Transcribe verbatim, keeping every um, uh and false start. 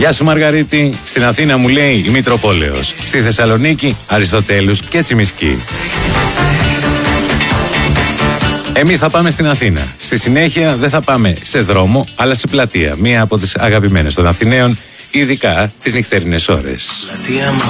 Γεια σου Μαργαρίτη. Στην Αθήνα μου λέει η Μητροπόλεως. Στη Θεσσαλονίκη Αριστοτέλους και Τσιμισκή. Εμείς θα πάμε στην Αθήνα. Στη συνέχεια δεν θα πάμε σε δρόμο, αλλά σε πλατεία. Μία από τις αγαπημένες των Αθηναίων, ειδικά τις νυχτερινές ώρες.